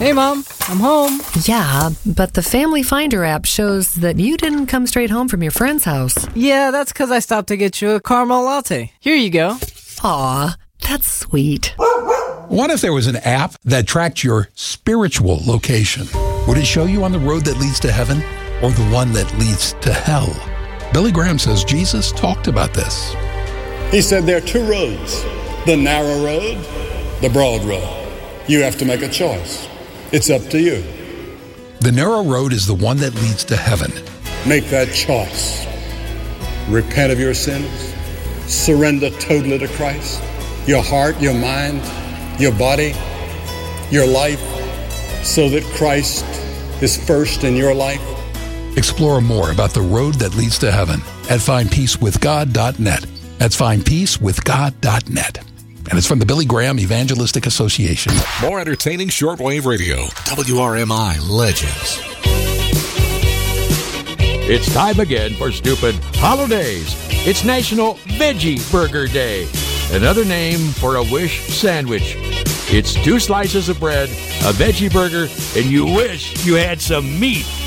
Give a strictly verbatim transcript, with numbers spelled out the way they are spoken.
Hey, Mom, I'm home. Yeah, but the Family Finder app shows that you didn't come straight home from your friend's house. Yeah, that's because I stopped to get you a caramel latte. Here you go. Aw, that's sweet. What if there was an app that tracked your spiritual location? Would it show you on the road that leads to heaven or the one that leads to hell? Billy Graham says Jesus talked about this. He said there are two roads, the narrow road, the broad road. You have to make a choice. It's up to you. The narrow road is the one that leads to heaven. Make that choice. Repent of your sins. Surrender totally to Christ. Your heart, your mind, your body, your life, so that Christ is first in your life. Explore more about the road that leads to heaven at find peace with god dot net. That's find peace with god dot net. And it's from the Billy Graham Evangelistic Association. More entertaining shortwave radio. W R M I Legends. It's time again for Stupid Holidays. It's National Veggie Burger Day. Another name for a wish sandwich. It's two slices of bread, a veggie burger, and you wish you had some meat.